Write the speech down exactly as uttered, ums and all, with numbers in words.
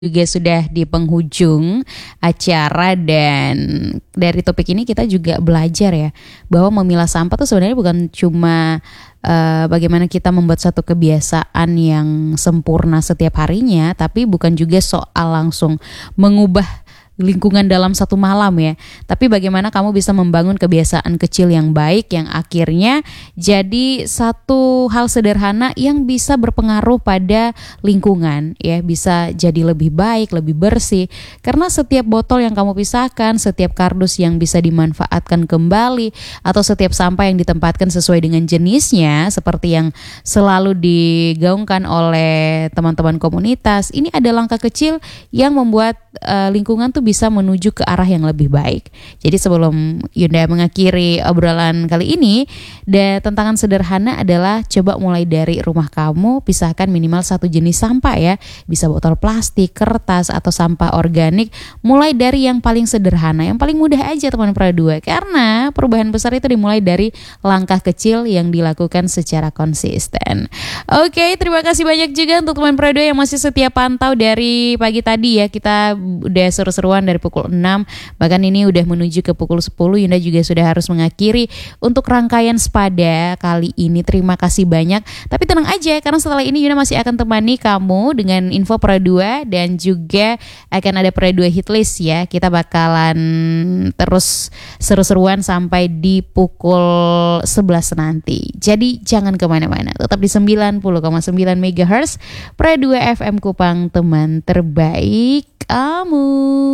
Juga sudah di penghujung acara dan dari topik ini kita juga belajar ya bahwa memilah sampah tuh sebenarnya bukan cuma uh, bagaimana kita membuat satu kebiasaan yang sempurna setiap harinya, tapi bukan juga soal langsung mengubah lingkungan dalam satu malam ya, tapi bagaimana kamu bisa membangun kebiasaan kecil yang baik yang akhirnya jadi satu hal sederhana yang bisa berpengaruh pada lingkungan ya, bisa jadi lebih baik, lebih bersih karena setiap botol yang kamu pisahkan, setiap kardus yang bisa dimanfaatkan kembali atau setiap sampah yang ditempatkan sesuai dengan jenisnya seperti yang selalu digaungkan oleh teman-teman komunitas, ini ada langkah kecil yang membuat uh, lingkungan tuh bisa menuju ke arah yang lebih baik. Jadi sebelum Yunda mengakhiri obrolan kali ini, da, tantangan sederhana adalah coba mulai dari rumah kamu, pisahkan minimal satu jenis sampah ya. Bisa botol plastik, kertas, atau sampah organik. Mulai dari yang paling sederhana, yang paling mudah aja teman Pro dua. Karena perubahan besar itu dimulai dari langkah kecil yang dilakukan secara konsisten. Oke, terima kasih banyak juga untuk teman Pro dua yang masih setia pantau dari pagi tadi ya. Kita udah seru-seruan dari pukul enam, bahkan ini udah menuju ke pukul sepuluh. Yunda juga sudah harus mengakhiri untuk rangkaian Sepada kali ini. Terima kasih banyak. Tapi tenang aja karena setelah ini Yunda masih akan temani kamu dengan info Pro dua dan juga akan ada Pro dua Hitlist ya. Kita bakalan terus seru-seruan sampai di pukul sebelas nanti. Jadi jangan kemana-mana, tetap di sembilan puluh koma sembilan megahertz Pro dua F M Kupang, teman terbaik kamu.